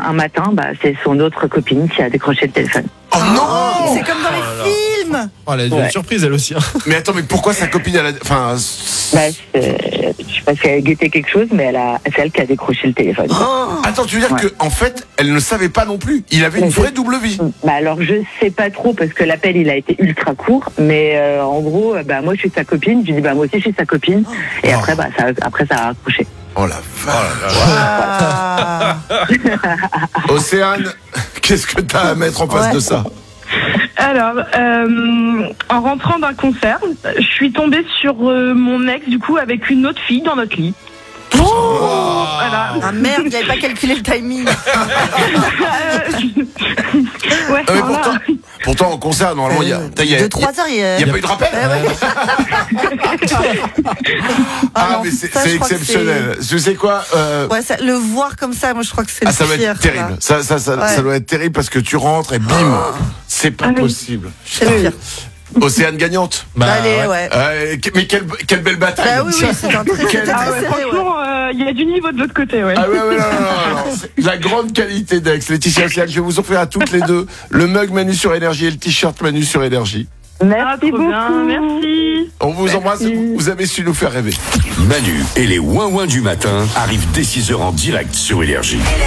un matin, c'est son autre copine qui a décroché le téléphone. Oh non! C'est comme dans les films. Oh, elle a une surprise, elle aussi. Mais attends, mais pourquoi sa copine, enfin... Je sais pas si elle a guetté quelque chose, mais c'est elle qui a décroché le téléphone. Attends, tu veux dire que en fait, elle ne savait pas non plus. Il avait une vraie double vie. Alors je sais pas trop parce que l'appel il a été ultra court, mais en gros, moi je suis sa copine. Je lui dis moi aussi je suis sa copine. Et après ça a raccroché. Oh la vache. Océane, qu'est-ce que t'as à mettre en face de ça? Alors, en rentrant d'un concert, je suis tombée sur mon ex, du coup, avec une autre fille dans notre lit. Voilà. Ah merde, il avait pas calculé le timing. Pourtant, au concert, normalement, il y a 2-3 heures, il n'y a pas eu de rappel. Mais c'est exceptionnel. Tu sais quoi le voir comme ça, moi je crois que c'est ça va être terrible. Ça doit être terrible parce que tu rentres et bim, c'est pas possible. C'est le pire. Océane gagnante. Allez, mais quelle belle bataille. Oui, c'est un truc très serré. Franchement, il y a du niveau de l'autre côté, non. La grande qualité d'Aix. Laetitia, Océane, je vais vous offrir à toutes les deux le mug Manu sur Énergie et le t-shirt Manu sur Énergie. Merci beaucoup. Bien, merci. On vous embrasse, vous avez su nous faire rêver. Manu et les ouin-ouin du matin arrivent dès 6h en direct sur Énergie.